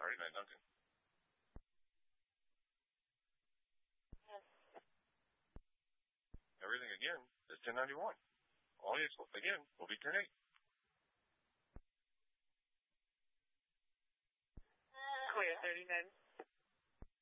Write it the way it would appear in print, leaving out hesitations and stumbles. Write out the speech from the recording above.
Friday Night Duncan. Everything again is 1091. Audience again will be 10-8. Clear 39.